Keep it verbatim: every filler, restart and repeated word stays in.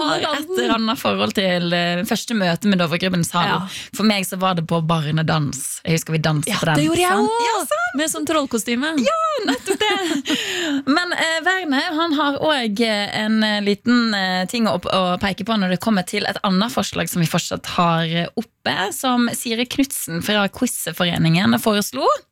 har et eller annet forhold til uh, første møte med Dovregrubben sal. Ja. For meg så var det på barnedans. Jeg husker vi danset ja, på den. Det gjorde jeg også, ja, med sånn trollkostyme. Ja, nettopp det. Men uh, Verne, han har også en uh, liten uh, ting å, å peke på når det kommer til et annet forslag som vi fortsatt har oppe, som Siri Knudsen fra Quizforeningen foreslo.